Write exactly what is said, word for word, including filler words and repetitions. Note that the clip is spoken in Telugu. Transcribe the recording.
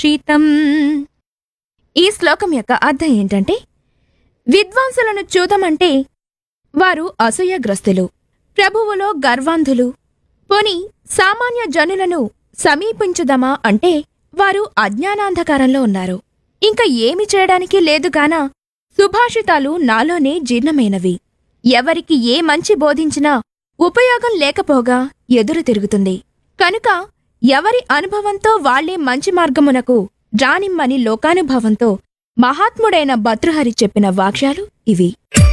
సుభాషితం. ఈ శ్లోకం యొక్క అర్థం ఏంటంటే, విద్వాంసులను చూదమంటే వారు అసూయగ్రస్తులు, ప్రభువులో గర్వాంధులు. పోని సామాన్య జనులను సమీపించుదమా అంటే వారు అజ్ఞానాంధకారంలో ఉన్నారు. ఇంక ఏమి చేయడానికి లేదుగాన సుభాషితాలు నాలోనే జీర్ణమైనవి. ఎవరికి ఏ మంచి బోధించినా ఉపయోగం లేకపోగా ఎదురు తిరుగుతుంది. కనుక ఎవరి అనుభవంతో వాళ్లే మంచి మార్గమునకు రానిమ్మని లోకానుభవంతో మహాత్ముడైన భర్తృహరి చెప్పిన వాక్యాలు ఇవి.